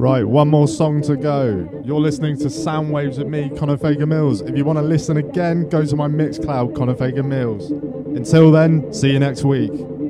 Right, one more song to go. You're listening to Sound Waves with me, Conor Fagan Mills. If you want to listen again, go to my Mixcloud, Conor Fagan Mills. Until then, see you next week.